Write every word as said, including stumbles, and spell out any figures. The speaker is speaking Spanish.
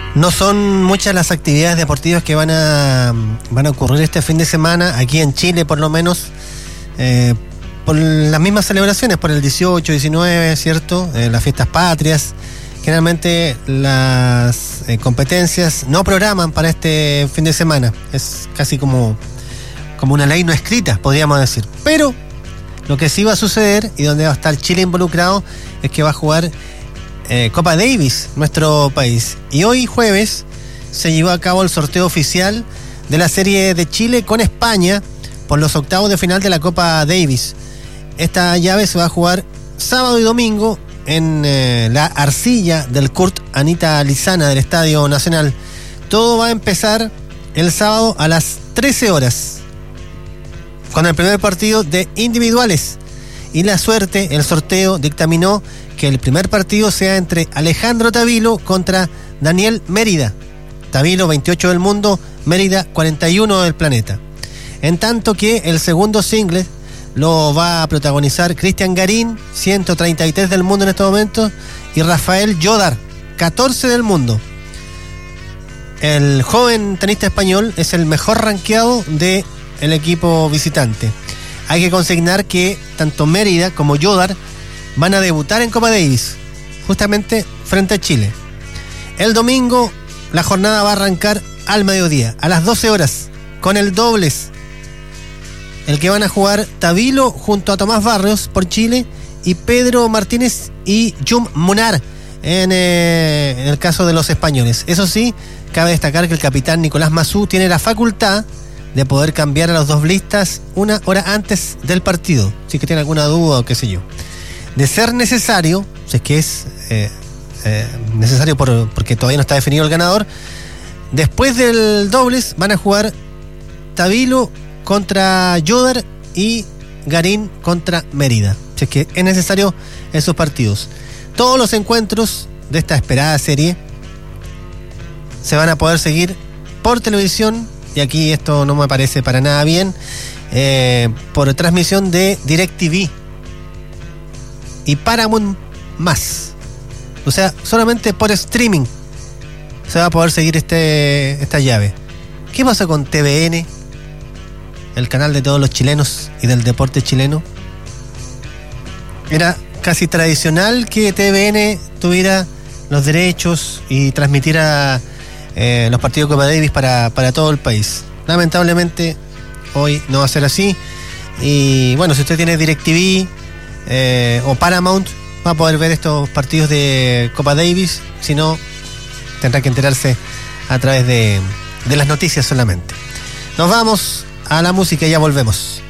No son muchas las actividades deportivas que van a, van a ocurrir este fin de semana, aquí en Chile por lo menos, eh, por las mismas celebraciones, por el dieciocho, diecinueve, ¿cierto? Eh, las fiestas patrias. Generalmente las eh, competencias no programan para este fin de semana. Es casi como, como una ley no escrita, podríamos decir. Pero lo que sí va a suceder, y donde va a estar Chile involucrado, es que va a jugar eh, Copa Davis, nuestro país. Y hoy jueves se llevó a cabo el sorteo oficial de la serie de Chile con España por los octavos de final de la Copa Davis. Esta llave se va a jugar sábado y domingo en eh, la arcilla del Kurt Anita Lizana del Estadio Nacional. Todo va a empezar el sábado a las trece horas con el primer partido de individuales, y la suerte, el sorteo dictaminó que el primer partido sea entre Alejandro Tavilo contra Daniel Mérida. Tavilo veintiocho del mundo, Mérida cuarenta y uno del planeta. En tanto que el segundo single lo va a protagonizar Cristian Garín, ciento treinta y tres del mundo en este momento, y Rafael Llodar, catorce del mundo. El joven tenista español es el mejor rankeado del equipo visitante. Hay que consignar que tanto Mérida como Llodar van a debutar en Copa Davis, justamente frente a Chile. El domingo la jornada va a arrancar al mediodía, a las doce horas, con el dobles. El que van a jugar Tavilo junto a Tomás Barrios por Chile, y Pedro Martínez y Jum Munar en, eh, en el caso de los españoles. Eso sí, cabe destacar que el capitán Nicolás Massú tiene la facultad de poder cambiar a los dos listas una hora antes del partido, si es que tiene alguna duda o qué sé yo. De ser necesario, si es que es eh, eh, necesario por, porque todavía no está definido el ganador, después del dobles van a jugar Tavilo contra Llodar y Garín contra Mérida, si es que es necesario esos partidos. Todos los encuentros de esta esperada serie se van a poder seguir por televisión, y aquí esto no me parece para nada bien, eh, por transmisión de DirecTV y Paramount más. O sea, solamente por streaming se va a poder seguir este esta llave. ¿Qué pasa con T V N? El canal de todos los chilenos y del deporte chileno. Era casi tradicional que T V N tuviera los derechos y transmitiera eh, los partidos de Copa Davis para, para todo el país. Lamentablemente hoy no va a ser así, y bueno, si usted tiene DirecTV eh, o Paramount, va a poder ver estos partidos de Copa Davis. Si no, tendrá que enterarse a través de, de las noticias solamente. Nos vamos a la música y ya volvemos.